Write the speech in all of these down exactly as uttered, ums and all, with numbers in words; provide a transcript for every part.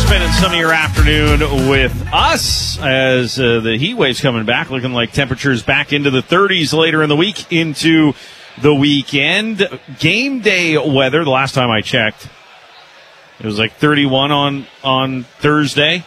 spending some of your afternoon with us as uh, the heat wave's coming back, looking like temperatures back into the thirties later in the week into the weekend. Game day weather, the last time I checked, it was like thirty-one on, on Thursday,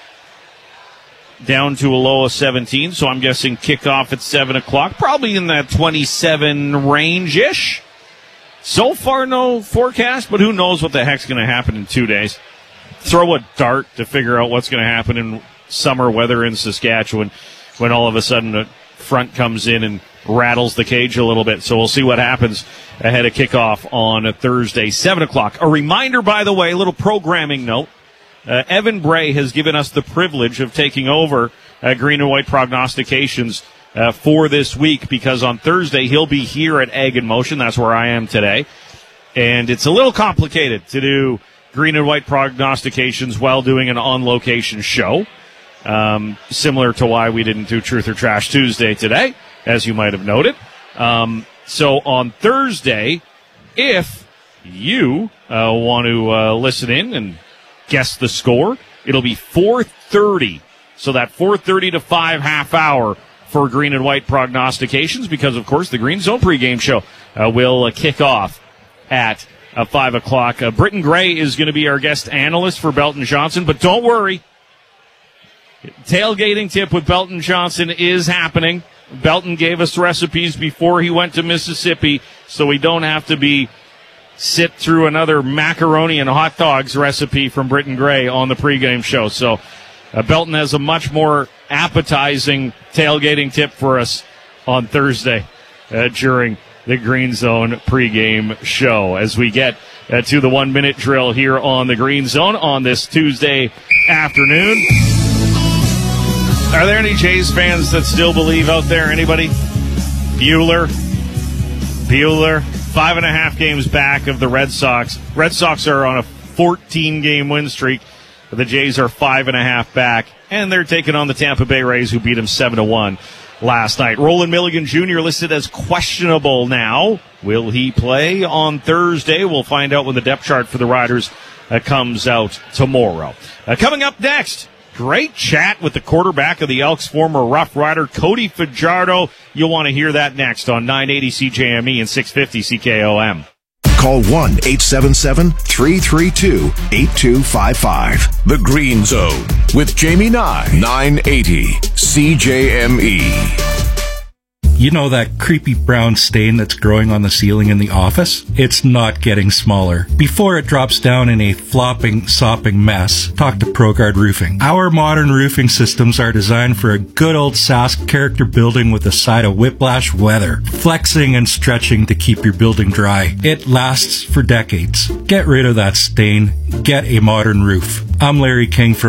down to a low of seventeen, so I'm guessing kickoff at seven o'clock, probably in that twenty-seven range-ish. So far, no forecast, but who knows what the heck's going to happen in two days. Throw a dart to figure out what's going to happen in summer weather in Saskatchewan when all of a sudden a front comes in and rattles the cage a little bit. So we'll see what happens ahead of kickoff on a Thursday, seven o'clock. A reminder, by the way, a little programming note. Uh, Evan Bray has given us the privilege of taking over uh, Green and White Prognostications uh, for this week, because on Thursday he'll be here at Ag in Motion. That's where I am today. And it's a little complicated to do Green and White Prognostications while doing an on-location show, um, similar to why we didn't do Truth or Trash Tuesday today, as you might have noted. Um, so on Thursday, if you uh, want to uh, listen in and guess the score, it'll be four thirty. So that four thirty to five half hour for Green and White Prognostications, because, of course, the Green Zone pregame show uh, will uh, kick off at uh, five o'clock. Uh, Britton Gray is going to be our guest analyst for Belton Johnson, but don't worry. Tailgating tip with Belton Johnson is happening. Belton gave us recipes before he went to Mississippi, so we don't have to be sit through another macaroni and hot dogs recipe from Britton Gray on the pregame show. So uh, Belton has a much more appetizing tailgating tip for us on Thursday uh, during the Green Zone pregame show as we get uh, to the one-minute drill here on the Green Zone on this Tuesday afternoon. Are there any Jays fans that still believe out there? Anybody? Bueller? Bueller? Five and a half games back of the Red Sox. Red Sox are on a fourteen-game win streak. The Jays are five and a half back, and they're taking on the Tampa Bay Rays, who beat them seven to one last night. Roland Milligan Junior listed as questionable now. Will he play on Thursday? We'll find out when the depth chart for the Riders uh, comes out tomorrow. Uh, coming up next, great chat with the quarterback of the Elks, former Rough Rider, Cody Fajardo. You'll want to hear that next on nine eighty C J M E and six fifty C K O M. Call one eight seven seven, three three two, eight two five five. The Green Zone with Jamie Nye, nine eighty C J M E. You know that creepy brown stain that's growing on the ceiling in the office? It's not getting smaller. Before it drops down in a flopping, sopping mess, talk to ProGuard Roofing. Our modern roofing systems are designed for a good old Sask character building with a side of whiplash weather, flexing and stretching to keep your building dry. It lasts for decades. Get rid of that stain. Get a modern roof. I'm Larry King from